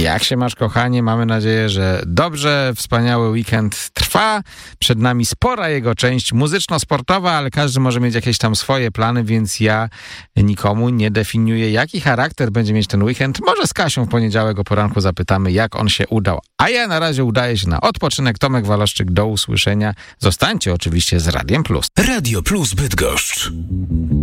Jak się masz, kochanie? Mamy nadzieję, że dobrze. Wspaniały weekend trwa. Przed nami spora jego część muzyczno-sportowa, ale każdy może mieć jakieś tam swoje plany, więc ja nikomu nie definiuję, jaki charakter będzie mieć ten weekend. Może z Kasią w poniedziałek o poranku zapytamy, jak on się udał. A ja na razie udaję się na odpoczynek. Tomek Waloszczyk, do usłyszenia. Zostańcie oczywiście z Radiem Plus. Radio Plus Bydgoszcz.